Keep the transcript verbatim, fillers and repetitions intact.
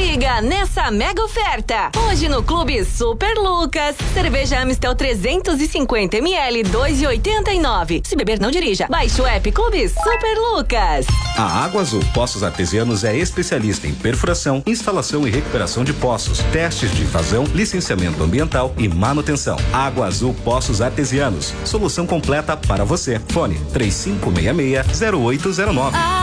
liga nessa mega oferta. Hoje no Clube Super Lucas, cerveja Amstel trezentos e cinquenta mililitros, dois e oitenta e nove. Se beber, não dirija. Baixe o app Clube Super Lucas. A Água Azul Poços Artesianos é especialista em perfuração, instalação e recuperação de poços, testes de vazão, licenciamento ambiental e manutenção. Água Azul Poços Artesianos, solução completa para você. Fone três cinco seis seis, zero oito zero nove.